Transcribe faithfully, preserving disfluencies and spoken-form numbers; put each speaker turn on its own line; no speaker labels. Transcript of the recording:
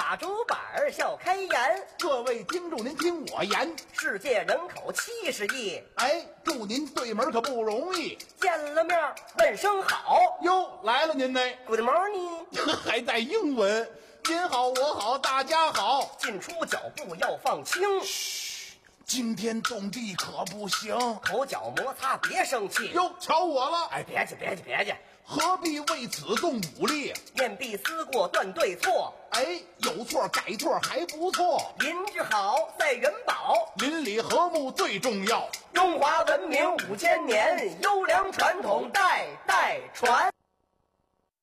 打竹板儿笑开颜。
各位听众，您听我言，
世界人口七十亿，
哎，祝您对门可不容易。
见了面问声好。
哟，来了您呢
Good morning，
还带英文。您好，我好，大家好。
进出脚步要放轻，
嘘，惊天动地可不行。
口角摩擦别生气。
哟，瞧我了。
哎，别介别介别介，
何必为此动武力？
面壁思过断对错。
哎，有错改错还不错。
邻居好赛元宝，
邻里和睦最重要。
中华文明五千年，优良传统代代传。